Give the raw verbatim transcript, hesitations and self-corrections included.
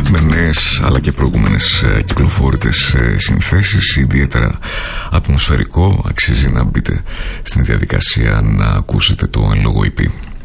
με νέες αλλά και προηγούμενες κυκλοφόρητες συνθέσεις, ιδιαίτερα ατμοσφαιρικό. Αξίζει να μπείτε στην διαδικασία να ακούσετε το εν λόγω ι πι.